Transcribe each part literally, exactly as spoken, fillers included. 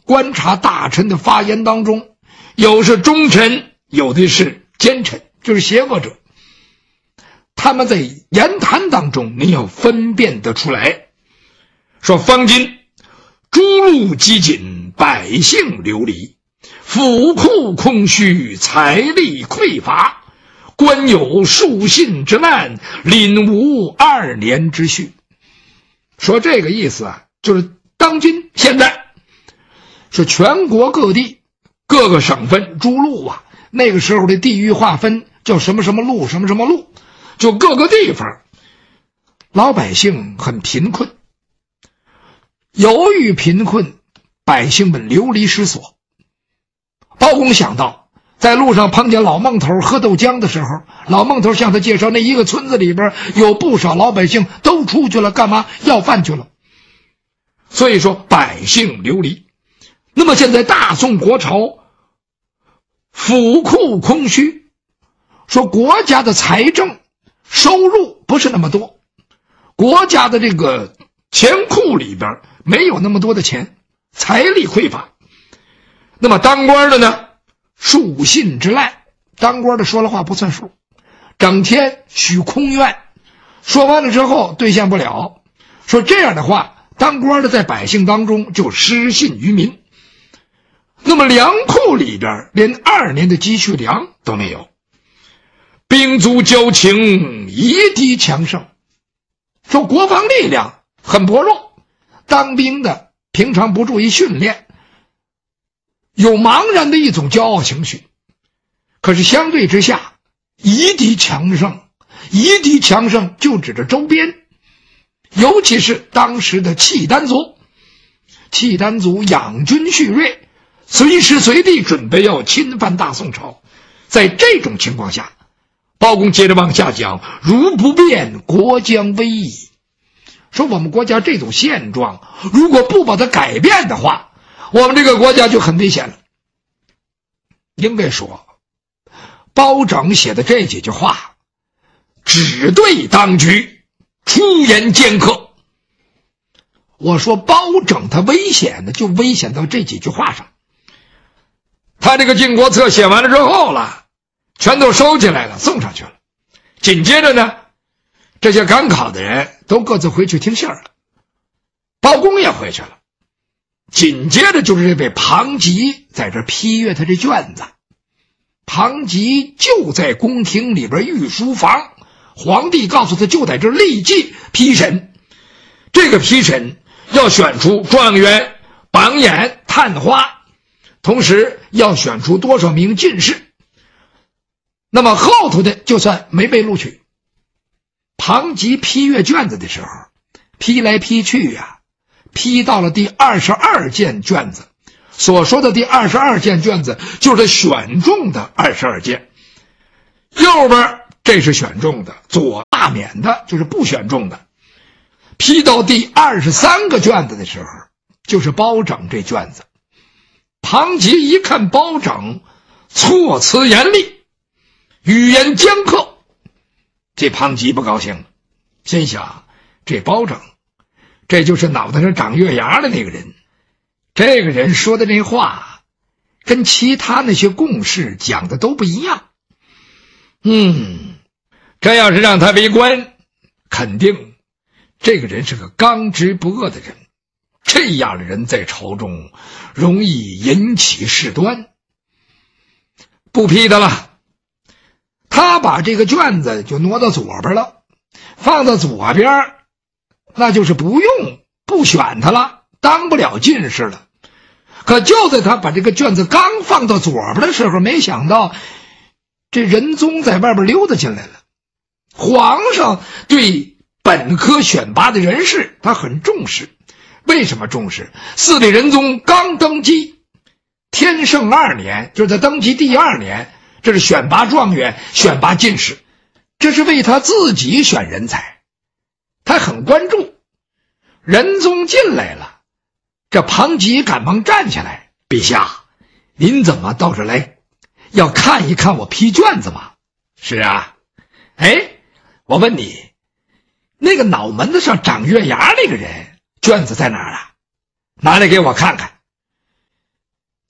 观察大臣的发言当中，有是忠臣，有的是奸臣，就是邪恶者。他们在言谈当中你要分辨得出来。说方今诸路饥馑，百姓流离，府库空虚，财力匮乏，官有数信之难，领无二年之序。说这个意思啊，就是当今现在是全国各地各个省份诸路啊，那个时候的地域划分叫什么什么路什么什么路，就各个地方老百姓很贫困。由于贫困，百姓们流离失所。包公想到在路上碰见老孟头喝豆浆的时候，老孟头向他介绍那一个村子里边有不少老百姓都出去了，干嘛要饭去了。所以说百姓流离。那么现在大宋国朝府库空虚，说国家的财政收入不是那么多，国家的这个钱库里边没有那么多的钱，财力匮乏。那么当官的呢，数信之赖，当官的说了话不算数，整天许空愿，说完了之后兑现不了。说这样的话，当官的在百姓当中就失信于民。那么粮库里边连二年的积蓄粮都没有，兵卒交情，夷狄强盛。说国防力量很薄弱，当兵的平常不注意训练，有茫然的一种骄傲情绪。可是相对之下，夷狄强盛，夷狄强盛就指着周边，尤其是当时的契丹族。契丹族养军蓄锐，随时随地准备要侵犯大宋朝。在这种情况下，包公接着往下讲，如不变，国将危矣。说我们国家这种现状，如果不把它改变的话，我们这个国家就很危险了。应该说包拯写的这几句话只对当局出言尖刻。我说包拯他危险的就危险到这几句话上。他这个晋国策写完了之后了，全都收起来了，送上去了。紧接着呢，这些赶考的人都各自回去听信儿了，包公也回去了。紧接着就是这位庞吉在这批阅他这卷子。庞吉就在宫廷里边御书房，皇帝告诉他就在这立即批审。这个批审要选出状元、榜眼、探花，同时要选出多少名进士。那么后头的就算没被录取。庞吉批阅卷子的时候，批来批去啊，批到了第二十二件卷子。所说的第二十二件卷子就是选中的二十二件。右边这是选中的，左大免的就是不选中的。批到第二十三个卷子的时候，就是包拯这卷子。庞吉一看包拯措辞严厉，语言尖刻，这庞吉不高兴了，心想这包拯这就是脑袋上长月牙的那个人。这个人说的这话跟其他那些贡士讲的都不一样。嗯，这要是让他为官，肯定这个人是个刚直不阿的人。这样的人在朝中容易引起事端。不批他了，他把这个卷子就挪到左边了，放到左边，那就是不用不选他了，当不了进士了。可就在他把这个卷子刚放到左边的时候，没想到这仁宗在外边溜达进来了。皇上对本科选拔的人士他很重视。为什么重视？四里仁宗刚登基，天圣二年，就是他登基第二年，这是选拔状元，选拔进士，这是为他自己选人才，他很关注。仁宗进来了，这庞吉赶忙站起来，陛下，您怎么到这来？要看一看我批卷子吗？是啊。哎，我问你，那个脑门子上长月牙那个人卷子在哪儿啊？拿来给我看看。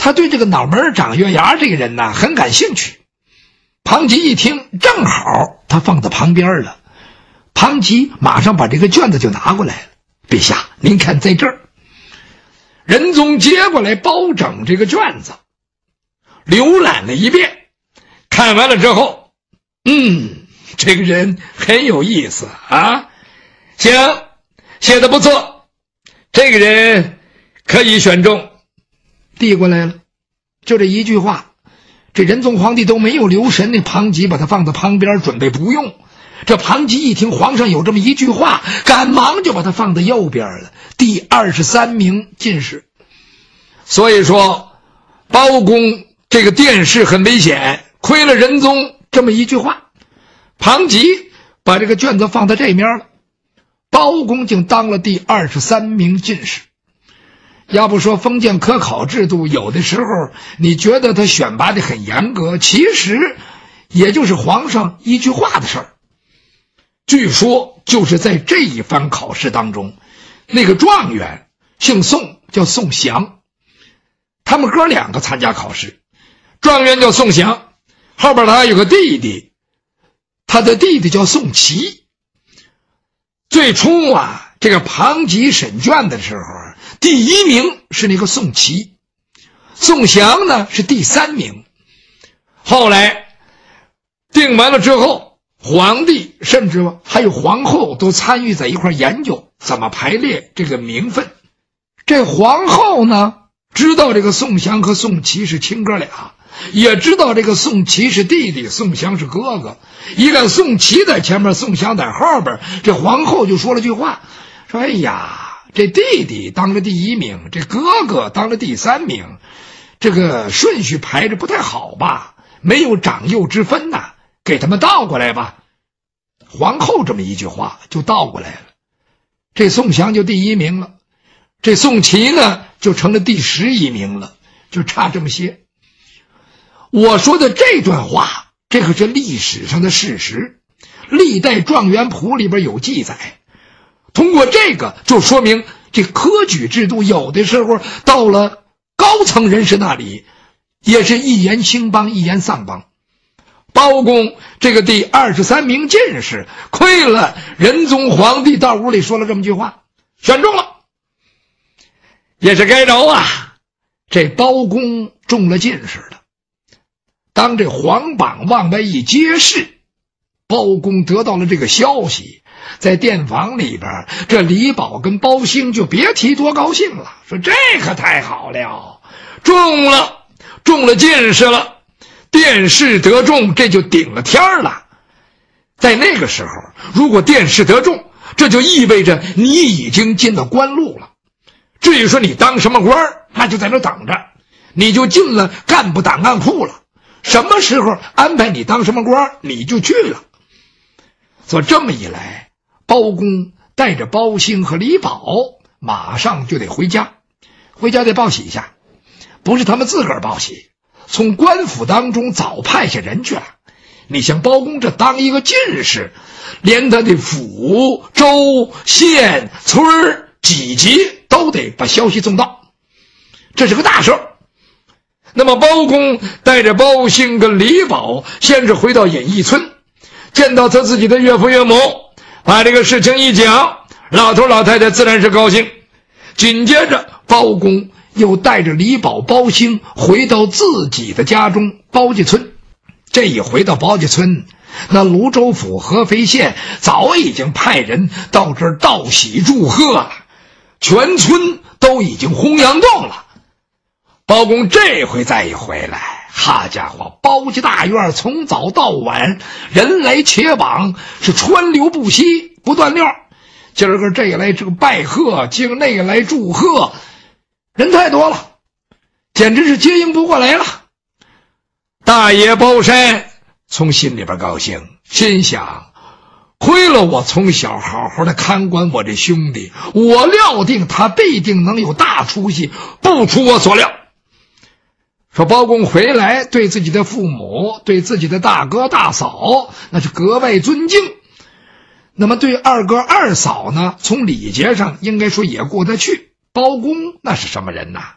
他对这个脑门长月牙这个人呢很感兴趣。庞吉一听，正好他放在旁边了，庞吉马上把这个卷子就拿过来了。陛下，您看在这儿。仁宗接过来包拯这个卷子，浏览了一遍，看完了之后，嗯，这个人很有意思啊，行，写得不错，这个人可以选中。递过来了，就这一句话，这仁宗皇帝都没有留神，那庞吉把他放在旁边准备不用。这庞吉一听皇上有这么一句话，赶忙就把他放在右边了，第二十三名进士。所以说包公这个殿试很危险，亏了仁宗这么一句话。庞吉把这个卷子放在这面了，包公竟当了第二十三名进士。要不说封建科考制度有的时候你觉得他选拔的很严格，其实也就是皇上一句话的事儿。据说就是在这一番考试当中，那个状元姓宋，叫宋祥，他们哥两个参加考试，状元叫宋祥，后边他还有个弟弟，他的弟弟叫宋祁。最初啊，这个庞吉审卷的时候，第一名是那个宋祁，宋祥呢是第三名。后来定完了之后，皇帝甚至还有皇后都参与在一块研究怎么排列这个名分。这皇后呢知道这个宋祥和宋祁是亲哥俩，也知道这个宋祁是弟弟，宋祥是哥哥。一看宋祁在前面，宋祥在后边，这皇后就说了句话，说哎呀，这弟弟当了第一名，这哥哥当了第三名，这个顺序排着不太好吧，没有长幼之分呐，给他们倒过来吧。皇后这么一句话就倒过来了，这宋祥就第一名了，这宋祁呢就成了第十一名了，就差这么些。我说的这段话，这可是历史上的事实，历代状元谱里边有记载。通过这个就说明这科举制度有的时候到了高层人士那里也是一言兴邦一言丧邦。包公这个第二十三名进士，亏了仁宗皇帝到屋里说了这么句话，选中了，也是该着啊。这包公中了进士了，当这皇榜往外一揭示，包公得到了这个消息，在殿房里边，这李宝跟包兴就别提多高兴了，说这可太好了，中了，中了进士了，殿试得中，这就顶了天了。在那个时候，如果殿试得中，这就意味着你已经进了官路了。至于说你当什么官，那就在那等着，你就进了干部档案库了，什么时候安排你当什么官，你就去了。所以这么一来，包公带着包兴和李宝马上就得回家，回家得报喜一下，不是他们自个儿报喜，从官府当中早派下人去了。你像包公这当一个进士，连他的府、州、县、村、几级都得把消息送到，这是个大事。那么包公带着包兴跟李宝先是回到隐逸村，见到他自己的岳父岳母，把这个事情一讲，老头老太太自然是高兴。紧接着包公又带着李宝包兴回到自己的家中包家村。这一回到包家村，那泸州府合肥县早已经派人到这儿道喜祝贺了，全村都已经轰洋动了。包公这回再一回来，好家伙，包家大院从早到晚人来且往，是川流不息不断溜。今儿个这来这个拜贺，今儿那个来祝贺，人太多了，简直是接应不过来了。大爷包山从心里边高兴，心想，亏了我从小好好的看管我这兄弟，我料定他必定能有大出息，不出我所料。说包公回来，对自己的父母，对自己的大哥大嫂那是格外尊敬。那么对二哥二嫂呢，从礼节上应该说也过得去。包公那是什么人呐？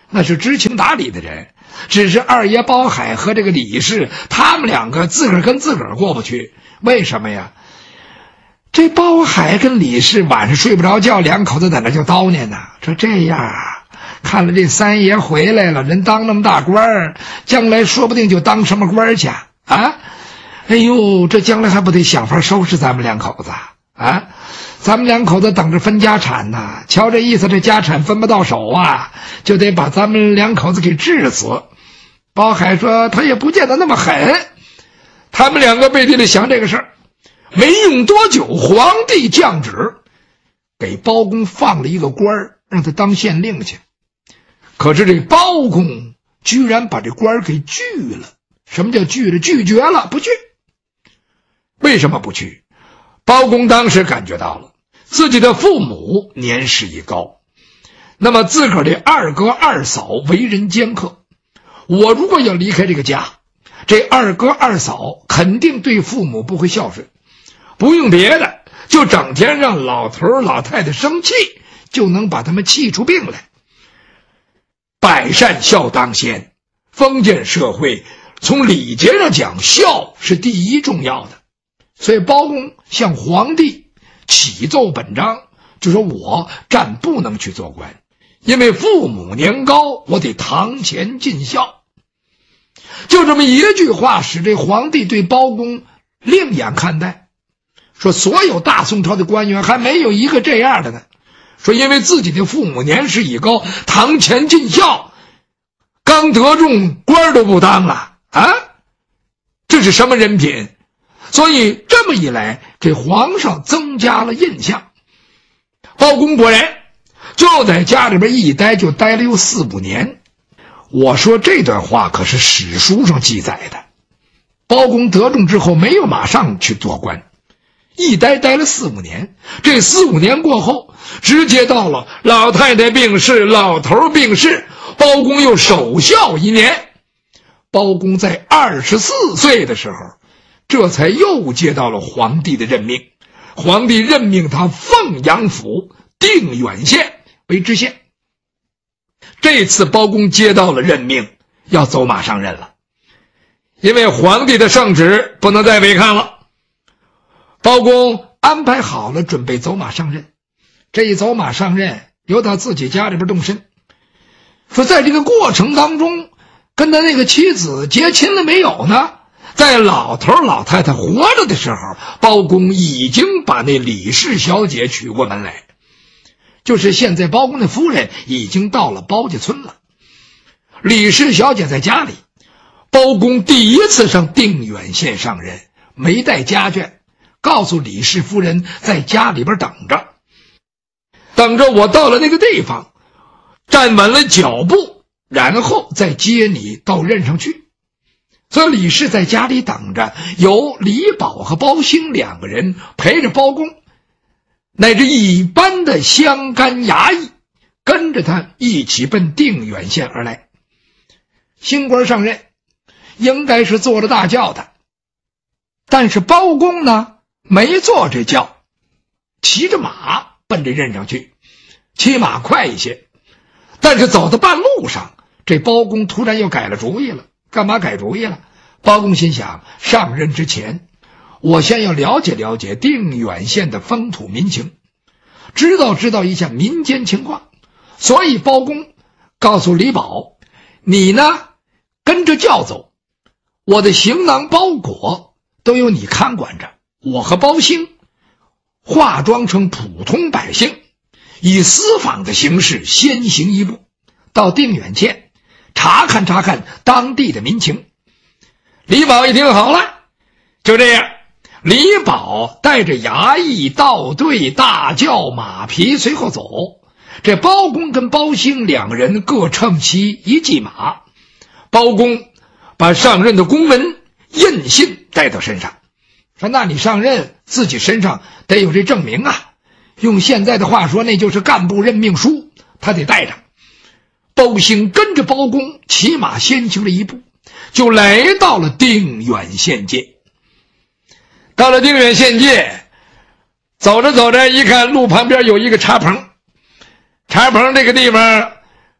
那是知情达理的人。只是二爷包海和这个李氏，他们两个自个儿跟自个儿过不去。为什么呀？这包海跟李氏晚上睡不着觉，两口子在那就叨念呢，说这样啊，看了这三爷回来了，人当那么大官儿，将来说不定就当什么官去啊！哎呦，这将来还不得想法收拾咱们两口子啊！咱们两口子等着分家产呢，瞧这意思，这家产分不到手啊，就得把咱们两口子给治死。包海说他也不见得那么狠，他们两个背地里想这个事儿。没用多久，皇帝降旨给包公放了一个官儿，让他当县令去。可是这包公居然把这官儿给拒了。什么叫拒了？拒绝了，不去。为什么不去？包公当时感觉到了自己的父母年事已高，那么自个儿的二哥二嫂为人尖刻，我如果要离开这个家，这二哥二嫂肯定对父母不会孝顺，不用别的，就整天让老头老太太生气，就能把他们气出病来。百善孝当先，封建社会从礼节上讲，孝是第一重要的。所以包公向皇帝启奏本章，就说我暂不能去做官，因为父母年高，我得堂前尽孝。就这么一句话，使这皇帝对包公另眼看待，说所有大宋朝的官员还没有一个这样的呢。说因为自己的父母年事已高，堂前尽孝，刚得中官都不当了啊！这是什么人品？所以这么一来，给皇上增加了印象。包公果然就在家里边一待就待了有四五年。我说这段话可是史书上记载的。包公得中之后没有马上去做官，一待待了四五年。这四五年过后，直接到了老太太病逝，老头病逝，包公又守孝一年。包公在二十四岁的时候，这才又接到了皇帝的任命。皇帝任命他凤阳府定远县为知县。这次包公接到了任命，要走马上任了，因为皇帝的圣旨不能再违抗了。包公安排好了，准备走马上任。这一走马上任，由他自己家里边动身。说在这个过程当中，跟他那个妻子结亲了没有呢？在老头老太太活着的时候，包公已经把那李氏小姐娶过门来，就是现在包公的夫人已经到了包家村了。李氏小姐在家里，包公第一次上定远县上任，没带家眷，告诉李氏夫人在家里边等着，等着我到了那个地方，站稳了脚步，然后再接你到任上去。所以李氏在家里等着，由李宝和包兴两个人陪着包公，乃至一般的乡干衙役跟着他一起奔定远县而来。新官上任应该是坐着大轿的，但是包公呢没坐这轿，骑着马奔这任上去，骑马快一些。但是走到半路上，这包公突然又改了主意了。干嘛改主意了？包公心想，上任之前我先要了解了解定远县的风土民情，知道知道一下民间情况。所以包公告诉李宝，你呢跟着轿走，我的行囊包裹都由你看管着，我和包兴化妆成普通百姓，以私访的形式先行一步，到定远县查看查看当地的民情。李宝一听好了，就这样，李宝带着衙役道队大轿马匹随后走。这包公跟包兴两个人各乘骑一骑马，包公把上任的公文印信带到身上，说那你上任自己身上得有这证明啊，用现在的话说，那就是干部任命书，他得带着。包兴跟着包公骑马先行了一步，就来到了定远县界。到了定远县界，走着走着，一看路旁边有一个茶棚，茶棚这个地方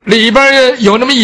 里边有那么一